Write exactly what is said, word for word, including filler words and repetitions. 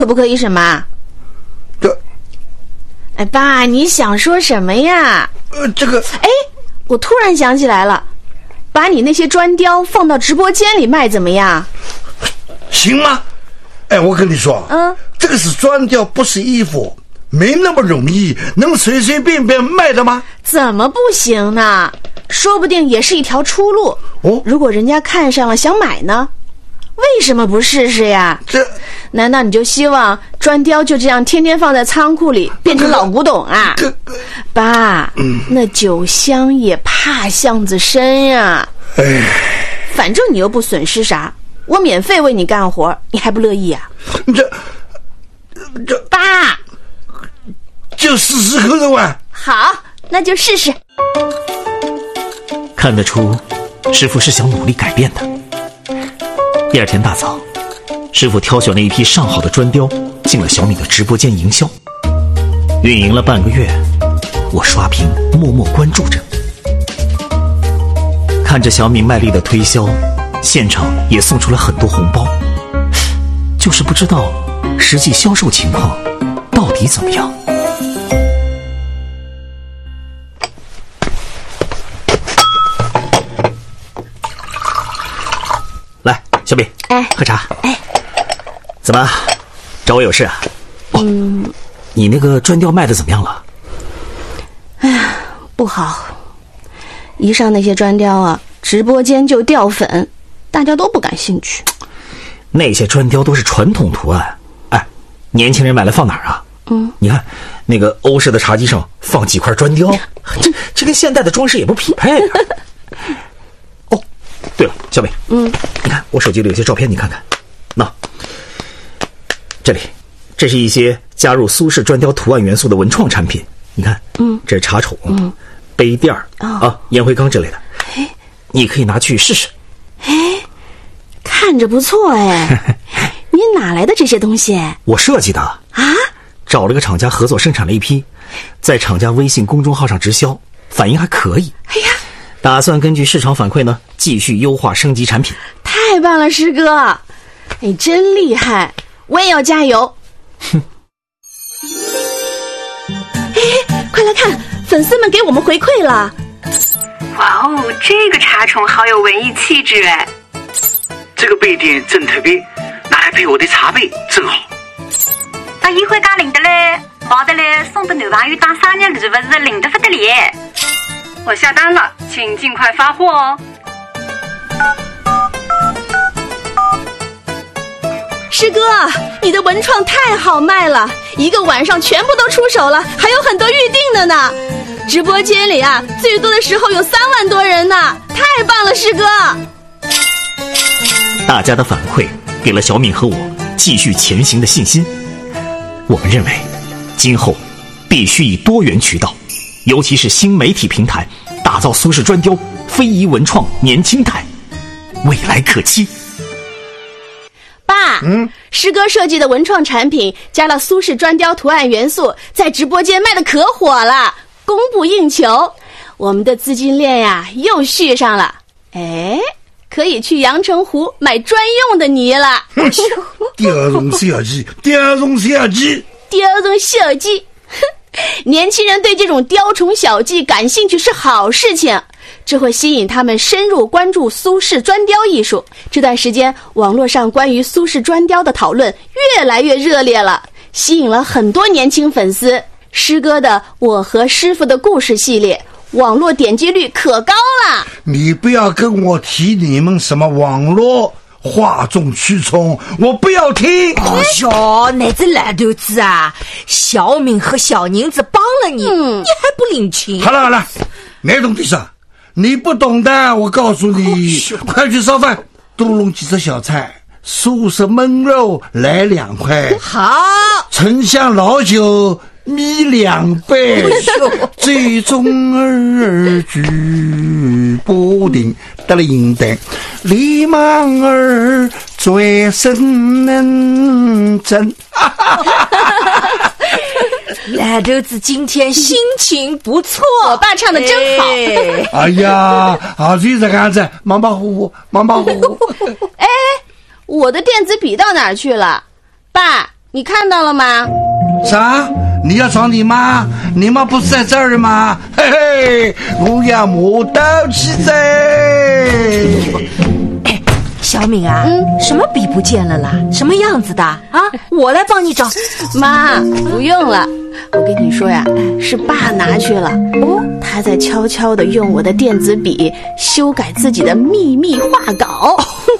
可不可以什么？ 这， 哎，爸，你想说什么呀？ 呃，这个， 哎，我突然想起来了，把你那些砖雕放到直播间里卖怎么样？ 行吗？哎，我跟你说， 嗯， 这个是砖雕，不是衣服，没那么容易，能随随便便卖的吗？ 怎么不行呢？说不定也是一条出路。 哦， 如果人家看上了想买呢？为什么不试试呀？ 这， 难道你就希望砖雕就这样天天放在仓库里变成老古董啊？ 这爸，嗯，那酒香也怕巷子深呀。 哎， 反正你又不损失啥，我免费为你干活，你还不乐意啊？ 这，这， 爸， 就试试看的哇。 好，那就试试。 看得出，师傅是想努力改变的。第二天大早，师傅挑选了一批上好的砖雕进了小敏的直播间营销。运营了半个月，我刷屏默默关注着，看着小敏卖力的推销，现场也送出了很多红包，就是不知道实际销售情况到底怎么样。来，小敏， 哎， 喝茶。 哎， 怎么，找我有事啊？哦、嗯，你那个砖雕卖的怎么样了？ 哎呀，不好，一上那些砖雕啊，直播间就掉粉，大家都不感兴趣。 那些砖雕都是传统图案，哎，年轻人买来放哪儿啊？嗯，你看那个欧式的茶几上放几块砖雕，这这跟现代的装饰也不匹配啊。哦，对了，小美，嗯，你看我手机里有些照片，你看看，那这里，这是一些加入苏式砖雕图案元素的文创产品，你看，嗯，这是茶宠，嗯，杯垫儿、哦、啊，烟灰缸之类的，哎，你可以拿去试试。 哎，看着不错哎，你哪来的这些东西？ 我设计的啊，找了个厂家合作生产了一批，在厂家微信公众号上直销，反应还可以。 哎呀， 打算根据市场反馈呢，继续优化升级产品。 太棒了，师哥，你真厉害，我也要加油。哼，哎，快来看，粉丝们给我们回馈了。 哇哦，这个茶宠好有文艺气质哎！ 这个杯垫真特别，拿来配我的茶杯真好。 把烟灰缸领得来，毛得来，送给男朋友当生日礼物是领得不得了。我下单了，请尽快发货哦。 师哥，你的文创太好卖了，一个晚上全部都出手了，还有很多预定的呢。直播间里啊，最多的时候有三万多人呢，太棒了，师哥！ 大家的反馈给了小敏和我继续前行的信心。我们认为，今后必须以多元渠道，尤其是新媒体平台，打造苏式砖雕非遗文创年轻态，未来可期。 爸，嗯，师哥设计的文创产品加了苏式砖雕图案元素，在直播间卖得可火了，供不应求，我们的资金链呀又续上了。哎，可以去阳澄湖买专用的泥了。 第二种小鸡，第二种小鸡， 第二种小鸡。年轻人对这种雕虫小技感兴趣是好事情，这会吸引他们深入关注苏式砖雕艺术。这段时间网络上关于苏式砖雕的讨论越来越热烈了，吸引了很多年轻粉丝。师哥的《我和师傅的故事》系列网络点击率可高了。 你不要跟我提你们什么网络哗众取宠，我不要听。 哦哟，那这烂犊子啊！小敏和小宁子帮了你，嗯、你还不领情？ 好了好了，那种地上你不懂的，我告诉你，哦、快去烧饭，多弄几只小菜，素食焖肉来两块， 好， 沉香老酒米两杯，醉中儿举不定得铃铛，李莽儿转身能真。 烂犊子今天心情不错， 我爸唱的真好。 哎呀，好就是这样子，忙忙乎乎，忙忙乎乎。 哎，我的电子笔到哪儿去了？爸， 你看到了吗？ 啥？你要找你妈？你妈不是在这儿吗？嘿嘿，我要磨刀起在。 哎，小敏啊， 嗯， 什么笔不见了啦？什么样子的啊？我来帮你找。 妈，不用了，我跟你说呀，是爸拿去了。哦，他在悄悄地用我的电子笔修改自己的秘密画稿。